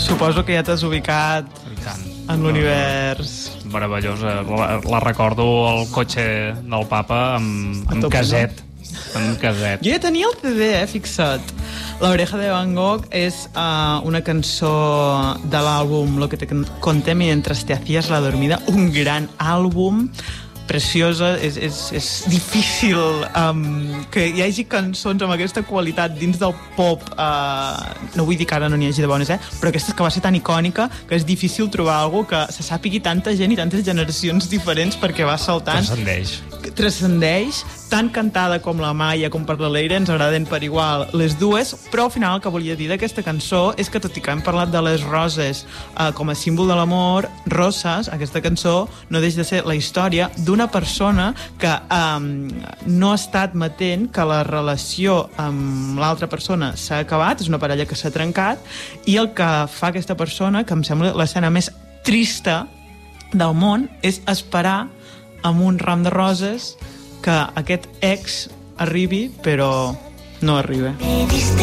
suposo que ja t'has ubicat en l'univers. Meravellosa. La recordo al cotxe del papa amb caset. Amb caset. Jo ja tenia el CD, fixa't. La Oreja de Van Gogh és una cançó de l'àlbum Lo que te conté mientras te hacías la dormida, un gran àlbum, preciosa, és difícil que hi hagi cançons amb aquesta qualitat dins del pop, no vull dir que ara no n'hi hagi de bones, però aquesta que va ser tan icònica que és difícil trobar alguna que se sàpigui tanta gent i tantes generacions diferents perquè va saltant. Transcendeix, tant cantada com la Maia com per la Leire, ens agraden per igual les dues, però al final el que volia dir d'aquesta cançó és que tot i que hem parlat de les roses com a símbol de l'amor, Roses, aquesta cançó, no deixa de ser la història d'una persona que no ha estat admetent que la relació amb l'altra persona s'ha acabat, és una parella que s'ha trencat, i el que fa aquesta persona, que em sembla l'escena més trista del món, és esperar amb un ram de roses que aquest ex arribi, però no arriba.